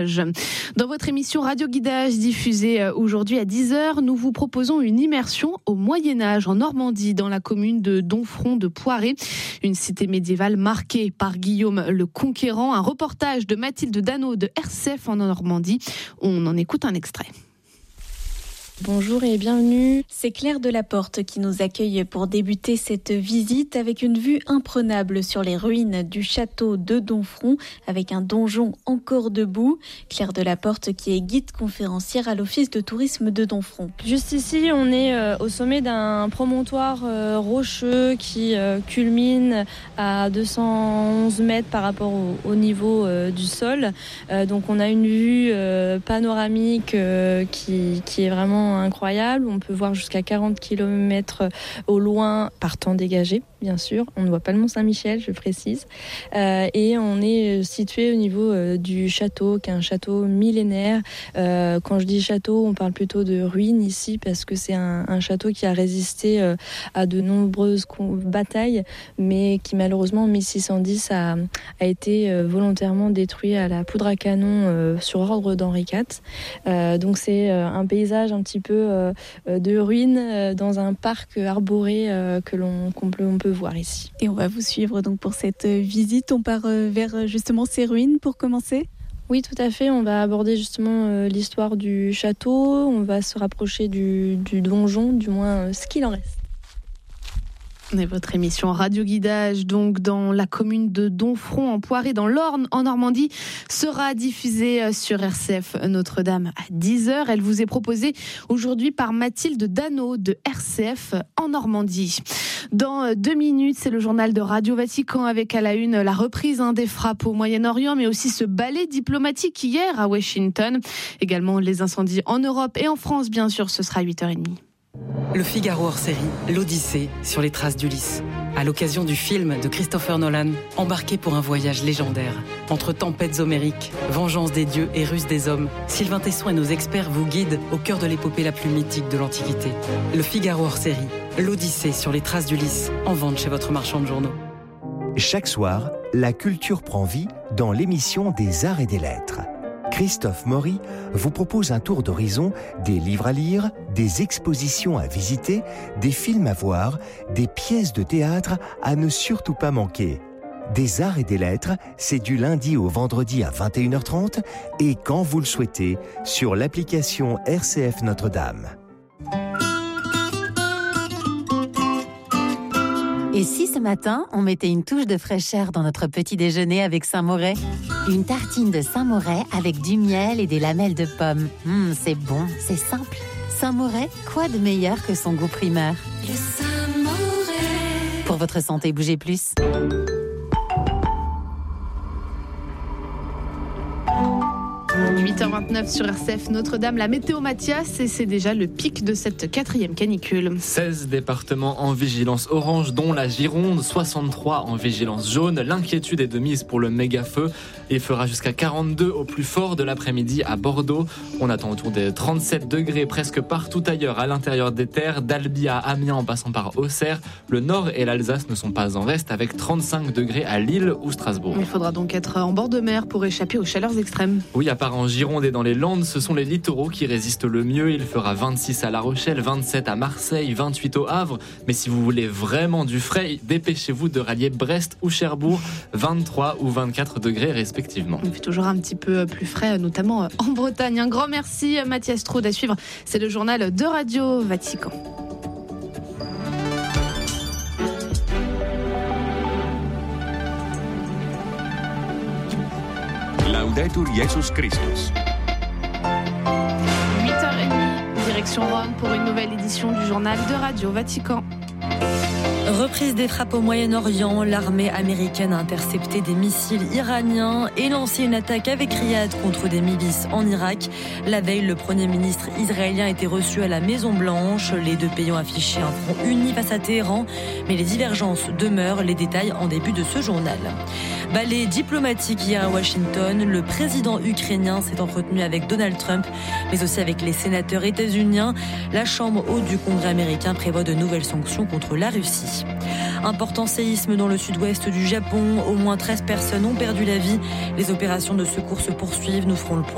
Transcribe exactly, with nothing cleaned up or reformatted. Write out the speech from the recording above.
Dans votre émission Radio Guidage diffusée aujourd'hui à dix heures, nous vous proposons une immersion au Moyen-Âge en Normandie, dans la commune de Domfront de Poiré, une cité médiévale marquée par Guillaume le Conquérant. Un reportage de Mathilde Dano de R C F en Normandie. On en écoute un extrait. Bonjour et bienvenue, c'est Claire Delaporte qui nous accueille pour débuter cette visite avec une vue imprenable sur les ruines du château de Domfront avec un donjon encore debout. Claire Delaporte qui est guide conférencière à l'office de tourisme de Domfront. Juste ici, on est euh, au sommet d'un promontoire euh, rocheux qui euh, culmine à deux cent onze mètres par rapport au, au niveau euh, du sol. Euh, donc on a une vue euh, panoramique euh, qui, qui est vraiment incroyable. On peut voir jusqu'à quarante kilomètres au loin par temps dégagé, bien sûr. On ne voit pas le Mont-Saint-Michel, je précise. Euh, et on est situé au niveau euh, du château, qui est un château millénaire. Euh, quand je dis château, on parle plutôt de ruines ici, parce que c'est un, un château qui a résisté euh, à de nombreuses batailles, mais qui malheureusement en mille six cent dix a, a été euh, volontairement détruit à la poudre à canon euh, sur ordre d'Henri quatre. Euh, donc c'est euh, un paysage un petit peu euh, de ruines euh, dans un parc arboré euh, que l'on, qu'on peut, on peut voir ici. Et on va vous suivre donc pour cette visite. On part euh, vers justement ces ruines pour commencer ? Oui, tout à fait. On va aborder justement euh, l'histoire du château. On va se rapprocher du, du donjon, du moins euh, ce qu'il en reste. Et votre émission Radio Guidage, donc dans la commune de Domfront en Poiré, dans l'Orne, en Normandie, sera diffusée sur R C F Notre-Dame à dix heures. Elle vous est proposée aujourd'hui par Mathilde Dano de R C F en Normandie. Dans deux minutes, c'est le journal de Radio Vatican avec à la une la reprise hein, des frappes au Moyen-Orient, mais aussi ce ballet diplomatique hier à Washington. Également les incendies en Europe et en France, bien sûr, ce sera à huit heures trente. Le Figaro hors série, l'Odyssée sur les traces d'Ulysse. À l'occasion du film de Christopher Nolan, embarqué pour un voyage légendaire. Entre tempêtes homériques, vengeance des dieux et ruse des hommes, Sylvain Tesson et nos experts vous guident au cœur de l'épopée la plus mythique de l'Antiquité. Le Figaro hors série, l'Odyssée sur les traces d'Ulysse, en vente chez votre marchand de journaux. Chaque soir, la culture prend vie dans l'émission des Arts et des Lettres. Christophe Maury vous propose un tour d'horizon des livres à lire, des expositions à visiter, des films à voir, des pièces de théâtre à ne surtout pas manquer. Des Arts et des Lettres, c'est du lundi au vendredi à vingt et une heures trente et quand vous le souhaitez sur l'application R C F Notre-Dame. Et si ce matin, on mettait une touche de fraîcheur dans notre petit déjeuner avec Saint-Moret ? Une tartine de Saint-Moret avec du miel et des lamelles de pommes. Mmh, c'est bon, c'est simple. Saint-Moret, quoi de meilleur que son goût primeur ? Le Saint-Moret. Pour votre santé, bougez plus. huit heures vingt-neuf sur R C F Notre-Dame, la météo Mathias, et c'est déjà le pic de cette quatrième canicule. seize départements en vigilance orange, dont la Gironde, soixante-trois en vigilance jaune. L'inquiétude est de mise pour le méga-feu. Il fera jusqu'à quarante-deux au plus fort de l'après-midi à Bordeaux. On attend autour des trente-sept degrés presque partout ailleurs à l'intérieur des terres, d'Albi à Amiens en passant par Auxerre. Le Nord et l'Alsace ne sont pas en reste avec trente-cinq degrés à Lille ou Strasbourg. Il faudra donc être en bord de mer pour échapper aux chaleurs extrêmes. Oui, à part en Gironde et dans les Landes, ce sont les littoraux qui résistent le mieux. Il fera vingt-six à La Rochelle, vingt-sept à Marseille, vingt-huit au Havre. Mais si vous voulez vraiment du frais, dépêchez-vous de rallier Brest ou Cherbourg, vingt-trois ou vingt-quatre degrés respectivement. Il fait toujours un petit peu plus frais, notamment en Bretagne. Un grand merci Mathias Troude. À suivre, c'est le journal de Radio Vatican. Laudetur Jesus Christus. huit heures trente, direction Rome pour une nouvelle édition du journal de Radio Vatican. Reprise des frappes au Moyen-Orient, l'armée américaine a intercepté des missiles iraniens et lancé une attaque avec Riyad contre des milices en Irak. La veille, le Premier ministre israélien a été reçu à la Maison-Blanche. Les deux pays ont affiché un front uni face à Téhéran, mais les divergences demeurent. Les détails en début de ce journal. Ballet diplomatique hier à Washington. Le président ukrainien s'est entretenu avec Donald Trump, mais aussi avec les sénateurs états-uniens. La Chambre haute du Congrès américain prévoit de nouvelles sanctions contre la Russie. Important séisme dans le sud-ouest du Japon. Au moins treize personnes ont perdu la vie. Les opérations de secours se poursuivent. Nous ferons le point